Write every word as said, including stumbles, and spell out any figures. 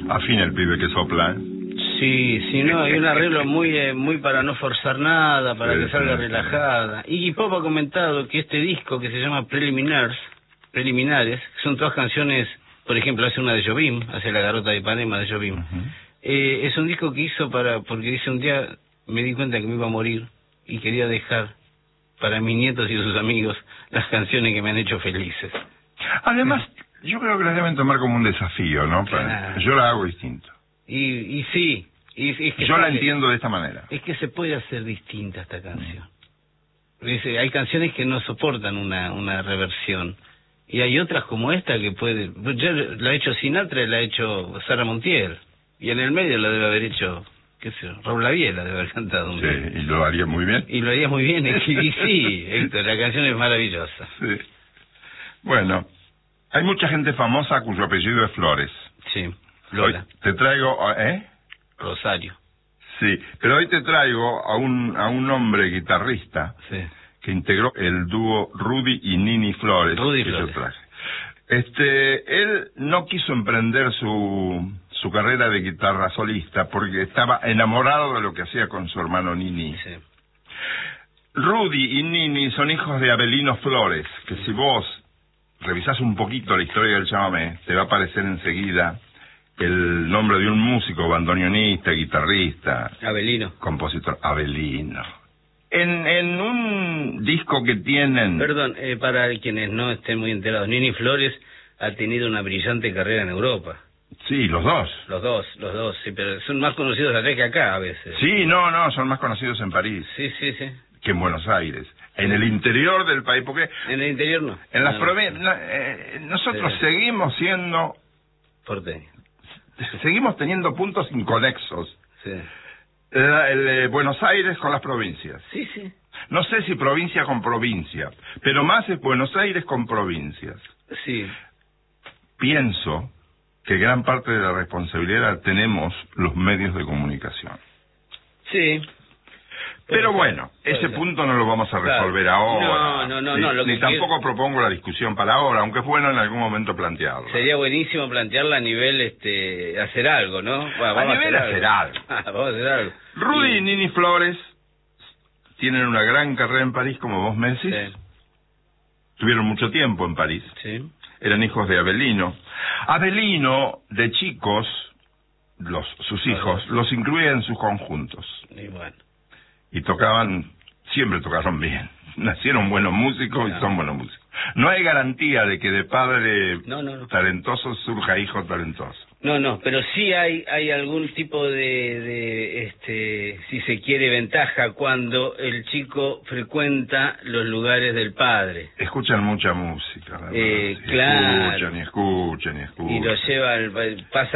Afina el pibe que sopla, ¿eh? Sí, sí, no, hay un arreglo muy eh, muy para no forzar nada, para Sí, que salga sí, relajada. Y Pop ha comentado que este disco que se llama Preliminars, Preliminares, son todas canciones, por ejemplo, hace una de Jobim, hace La Garota de Ipanema de Jobim. Uh-huh. eh, es un disco que hizo para, porque dice un día me di cuenta que me iba a morir y quería dejar para mis nietos y sus amigos las canciones que me han hecho felices. Además, yo creo que las deben tomar como un desafío, ¿no? Claro. Yo la hago distinto. Y, y sí, y, y es que yo la sabe, entiendo de esta manera. Es que se puede hacer distinta esta canción. Dice, hay canciones que no soportan una una reversión. Y hay otras como esta que puede... Ya la ha hecho Sinatra y la ha hecho Sara Montiel. Y en el medio la debe haber hecho, qué sé yo, Raúl Lavie la debe haber cantado un Sí, día. y lo haría muy bien. Y lo haría muy bien. Y sí, Héctor, la canción es maravillosa. Sí. Bueno, hay mucha gente famosa cuyo apellido es Flores. Sí, Lola. Hoy te traigo... ¿Eh? Rosario. Sí, pero hoy te traigo a un a un hombre guitarrista sí. que integró el dúo Rudy y Nini Flores. Rudy que Flores. yo traje. Este, él no quiso emprender su su carrera de guitarra solista porque estaba enamorado de lo que hacía con su hermano Nini. Sí. Rudy y Nini son hijos de Abelino Flores, que si vos revisás un poquito la historia del chamamé, te va a aparecer enseguida el nombre de un músico, bandoneonista, guitarrista, Abelino, compositor, Abelino. En, en un disco que tienen... Perdón, eh, para quienes no estén muy enterados, Nini Flores ha tenido una brillante carrera en Europa. Sí, los dos. Los dos, los dos, sí, pero son más conocidos allá que acá a veces. Sí, no, no, son más conocidos en París. Sí, sí, sí. Que en Buenos Aires. En el interior del país, porque... En el interior no. En las no, provincias... No, eh, nosotros sí. seguimos siendo... Porteño. Seguimos teniendo puntos inconexos. Sí. La, el, eh, Buenos Aires con las provincias. Sí, sí. No sé si provincia con provincia, pero más es Buenos Aires con provincias. Sí. Pienso que gran parte de la responsabilidad la tenemos los medios de comunicación. Sí. Pero bueno, ese punto no lo vamos a resolver claro. ahora. No, no, no, ni, no. Lo que ni tampoco quiero... propongo la discusión para ahora, aunque es bueno en algún momento plantearla. Sería buenísimo plantearla a nivel, este, hacer algo, ¿no? Bueno, vamos a nivel a hacer algo. algo. vamos a hacer algo. Rudy y... y Nini Flores tienen una gran carrera en París, como vos me decís. Sí. Tuvieron mucho tiempo en París. Sí. Eran hijos de Abelino. Abelino, de chicos, los sus hijos, sí. los incluía en sus conjuntos. Y bueno. Y tocaban, siempre tocaron bien. Nacieron buenos músicos no. y son buenos músicos. No hay garantía de que de padre no, no, no. talentoso surja hijo talentoso. No, no, pero sí hay hay algún tipo de, de, este, si se quiere, ventaja cuando el chico frecuenta los lugares del padre. Escuchan mucha música, ¿verdad? Eh, sí, claro. Escuchan y escuchan y escuchan. Y lo lleva, al, pasa